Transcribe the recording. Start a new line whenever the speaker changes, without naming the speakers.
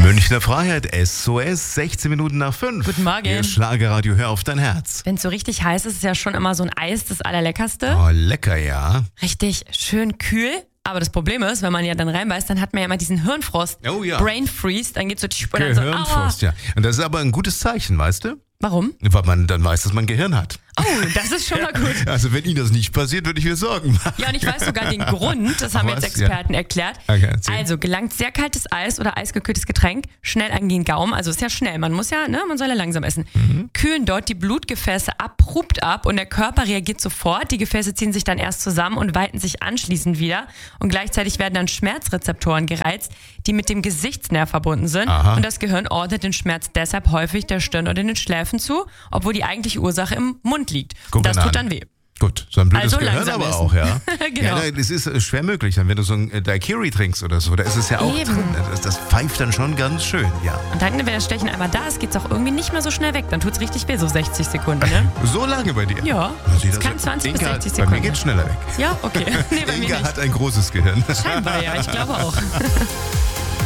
Münchner Freiheit, SOS, 16 Minuten nach 5.
Guten Morgen.
Hier Schlagerradio, hör auf dein Herz.
Wenn es so richtig heiß ist, ist ja schon immer so ein Eis das Allerleckerste.
Oh, lecker, ja.
Richtig schön kühl. Aber das Problem ist, wenn man ja dann reinbeißt, dann hat man ja immer diesen Hirnfrost.
Oh ja.
Brain Freeze, dann geht's so und dann so,
Gehirnfrost, ja. Und das ist aber ein gutes Zeichen, weißt du?
Warum?
Weil man dann weiß, dass man Gehirn hat.
Oh, das ist schon mal gut.
Also wenn Ihnen das nicht passiert, würde ich mir Sorgen machen.
Ja, und ich weiß sogar den Grund, das haben
Was?
jetzt Experten erklärt.
Okay, erzähl.
Also gelangt sehr kaltes Eis oder eisgekühltes Getränk schnell an den Gaumen, also ist ja schnell, man muss ja, man soll ja langsam essen. Kühlen dort die Blutgefäße abrupt ab und der Körper reagiert sofort, die Gefäße ziehen sich dann erst zusammen und weiten sich anschließend wieder und gleichzeitig werden dann Schmerzrezeptoren gereizt, die mit dem Gesichtsnerv verbunden sind.
Aha.
Und das Gehirn ordnet den Schmerz deshalb häufig der Stirn oder den Schläfen zu, obwohl die eigentliche Ursache im Mund liegt.
Guck
Das
mal
tut
an.
dann weh.
Gut, so ein blödes
Also
Gehirn
langsam
aber
essen.
auch, ja.
Genau.
Ja, das ist schwer möglich, dann wenn du so ein Daiquiri trinkst oder so, da ist es ja auch
Eben.
drin. Das pfeift dann schon ganz schön, ja.
Und dann, wenn das Stechen einmal da ist, geht's auch irgendwie nicht mehr so schnell weg. Dann tut's richtig weh, so 60 Sekunden, ne?
So lange bei dir?
Ja,
Man sieht
es kann 20 bis
Inga,
60
Bei
Sekunden.
mir geht's schneller weg.
Ja, okay. Nee, bei mir
Inga
nicht.
hat ein großes Gehirn.
Scheinbar, ja, ich glaube auch.